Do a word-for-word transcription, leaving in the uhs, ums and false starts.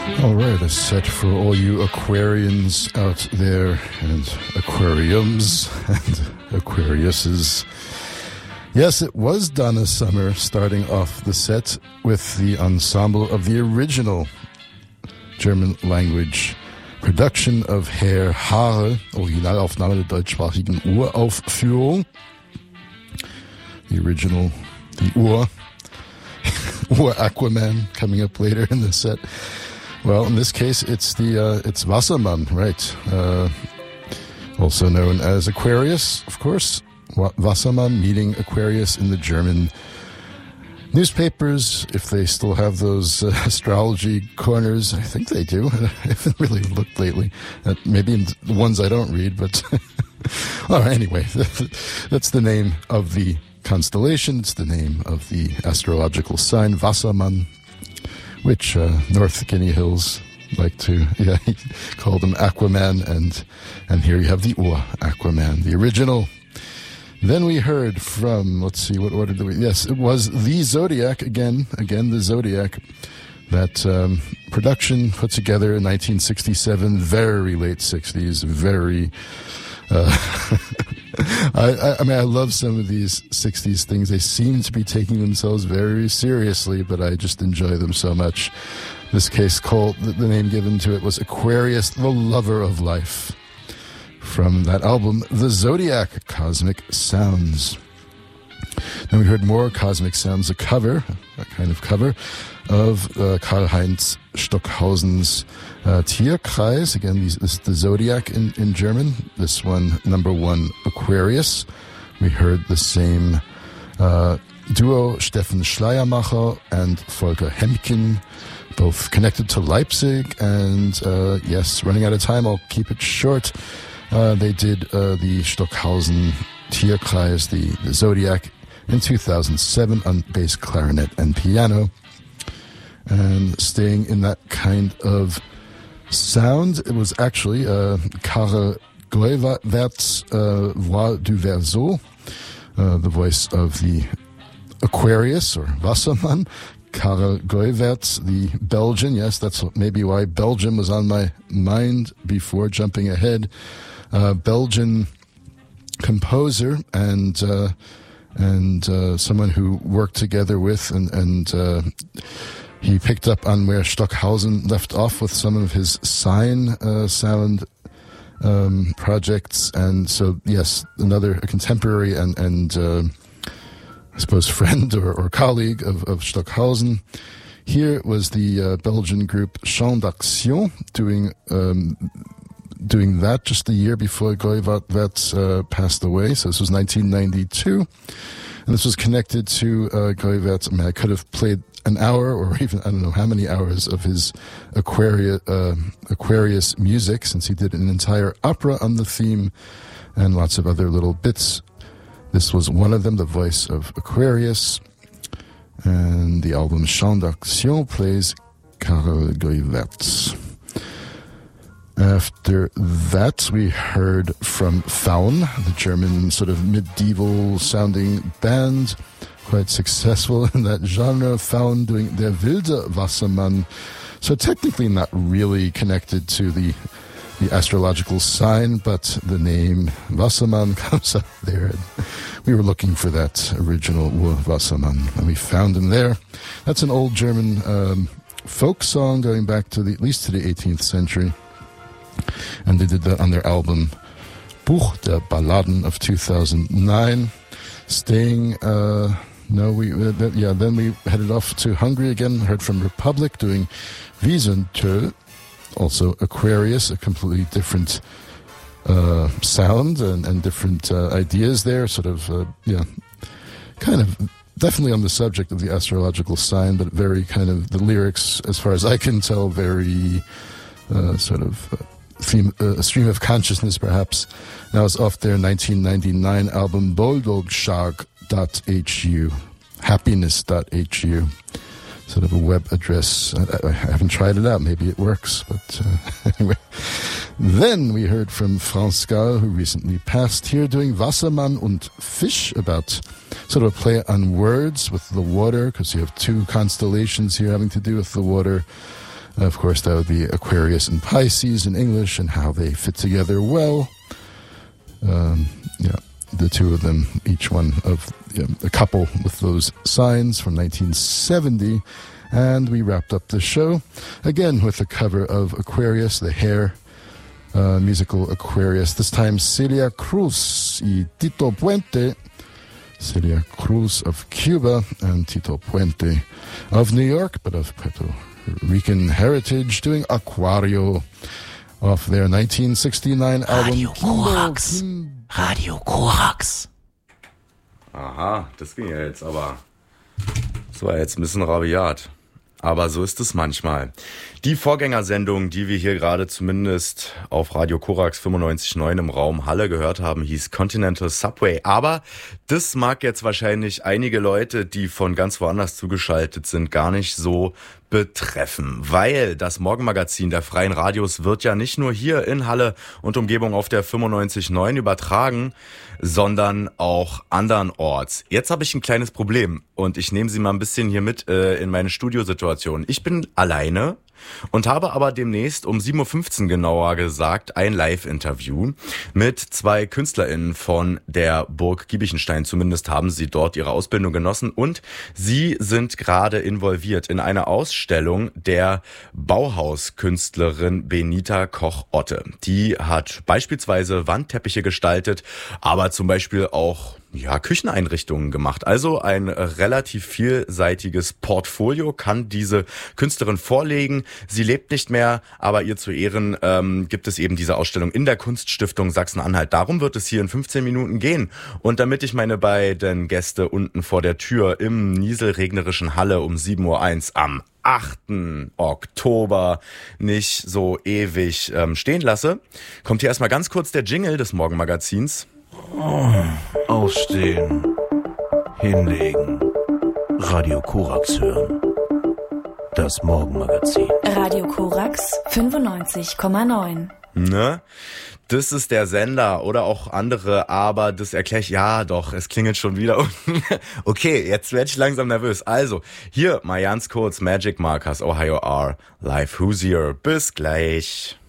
All right, a set for all you Aquarians out there, and aquariums, and Aquariuses. Yes, it was Donna Summer starting off the set with the ensemble of the original German language production of Herr Haare, Originalaufnahme der deutschsprachigen Uraufführung. The original, the Ur, Ur Aquaman coming up later in the set. Well, in this case, it's the uh, it's Wassermann, right? Uh, also known as Aquarius, of course. Wassermann meeting Aquarius in the German newspapers, if they still have those uh, astrology corners. I think they do. I haven't really looked lately. Uh, maybe in the ones I don't read, but oh, anyway, that's the name of the constellation. It's the name of the astrological sign, Wassermann, which uh, North Guinea Hills like to yeah, call them Aquaman, and and here you have the Ur Aquaman, the original. Then we heard from, let's see, what order did we, yes, it was the Zodiac, again, again the Zodiac, that um, production put together in nineteen sixty-seven, very late sixties, very, uh, I, I, I mean, I love some of these sixties things. They seem to be taking themselves very seriously, but I just enjoy them so much. This case called, the, the name given to it was Aquarius, the Lover of Life. From that album, The Zodiac, Cosmic Sounds. Then we heard more Cosmic Sounds, a cover, a kind of cover, of uh, Karl-Heinz Stockhausen's uh, Tierkreis. Again, this is the Zodiac in, in German. This one, number one, Aquarius. We heard the same uh, duo, Steffen Schleiermacher and Volker Hemken, both connected to Leipzig. And uh, yes, running out of time, I'll keep it short. Uh, they did uh, the Stockhausen Tierkreis, the, the Zodiac, in two thousand seven on bass clarinet and piano. And staying in that kind of sound, it was actually uh, Karel Goeyvaerts' uh, Voix du Verseau, uh, the voice of the Aquarius, or Wassermann. Karel Goeyvaerts, the Belgian, yes, that's maybe why Belgium was on my mind before jumping ahead. Uh, Belgian composer and uh, and uh, someone who worked together with and, and uh, he picked up on where Stockhausen left off with some of his sign uh, sound um, projects. And so, yes, another a contemporary and, and uh, I suppose friend or, or colleague of, of Stockhausen. Here was the uh, Belgian group Champ d'Action doing um, doing that just a year before Goeyvaerts uh, passed away. So this was nineteen ninety-two. And this was connected to uh, Goeyvaerts. I mean, I could have played an hour or even, I don't know how many hours of his Aquarius, uh, Aquarius music, since he did an entire opera on the theme and lots of other little bits. This was one of them, the voice of Aquarius. And the album Champ d'Action plays Karel Goeyvaerts. After that, we heard from Faun, the German sort of medieval-sounding band, quite successful in that genre. Faun doing Der Wilde Wassermann, so technically not really connected to the the astrological sign, but the name Wassermann comes up there. And we were looking for that original Ur Wassermann, and we found him there. That's an old German um, folk song going back to the at least to the eighteenth century. And they did that on their album Buch der Balladen of two thousand nine. Staying, uh, no, we, uh, th- yeah, then we headed off to Hungary again, heard from Republic doing Wiesenthöl, also Aquarius, a completely different uh, sound and, and different uh, ideas there, sort of, uh, yeah, kind of definitely on the subject of the astrological sign, but very kind of, the lyrics, as far as I can tell, very uh, sort of... Uh, Theme, uh, a stream of consciousness, perhaps. That was off their nineteen ninety-nine album Boldogschag dot h u, happiness dot h u, sort of a web address. I, I haven't tried it out. Maybe it works, but uh, anyway. Then we heard from Franz Gall, who recently passed, here doing Wassermann und Fisch, about sort of a play on words with the water, because you have two constellations here having to do with the water. Of course, that would be Aquarius and Pisces in English and how they fit together well. Um, yeah, the two of them, each one of you know, a couple with those signs from nineteen seventy. And we wrapped up the show again with the cover of Aquarius, the hair uh, musical Aquarius. This time Celia Cruz y Tito Puente. Celia Cruz of Cuba and Tito Puente of New York, but of Puerto Rican heritage, doing Aquario off their nineteen sixty-nine album. Radio Korax. Radio Korax. Aha, das ging ja jetzt aber. Das war jetzt ein bisschen rabiat. Aber so ist es manchmal. Die Vorgängersendung, die wir hier gerade zumindest auf Radio Korax fünfundneunzig Komma neun im Raum Halle gehört haben, hieß Continental Subway. Aber das mag jetzt wahrscheinlich einige Leute, die von ganz woanders zugeschaltet sind, gar nicht so betreffen. Weil das Morgenmagazin der Freien Radios wird ja nicht nur hier in Halle und Umgebung auf der fünfundneunzig Komma neun übertragen, sondern auch andernorts. Jetzt habe ich ein kleines Problem und ich nehme Sie mal ein bisschen hier mit äh, in meine Studiosituation. Ich bin alleine und habe aber demnächst um sieben Uhr fünfzehn genauer gesagt ein Live-Interview mit zwei KünstlerInnen von der Burg Giebichenstein. Zumindest haben sie dort ihre Ausbildung genossen und sie sind gerade involviert in eine Ausstellung der Bauhauskünstlerin Benita Koch-Otte. Die hat beispielsweise Wandteppiche gestaltet, aber zum Beispiel auch ja, Kücheneinrichtungen gemacht. Also ein relativ vielseitiges Portfolio kann diese Künstlerin vorlegen. Sie lebt nicht mehr, aber ihr zu Ehren ähm, gibt es eben diese Ausstellung in der Kunststiftung Sachsen-Anhalt. Darum wird es hier in fünfzehn Minuten gehen. Und damit ich meine beiden Gäste unten vor der Tür im nieselregnerischen Halle um sieben Uhr eins am achten Oktober nicht so ewig ähm, stehen lasse, kommt hier erstmal ganz kurz der Jingle des Morgenmagazins. Oh, aufstehen, hinlegen, Radio Korax hören. Das Morgenmagazin. Radio Korax fünfundneunzig Komma neun. Ne? Das ist der Sender oder auch andere, aber das erkläre ich, ja doch, es klingelt schon wieder. Okay, jetzt werde ich langsam nervös. Also, hier mal ganz kurz Magic Markers, Ohio R, Live Hoosier. Bis gleich.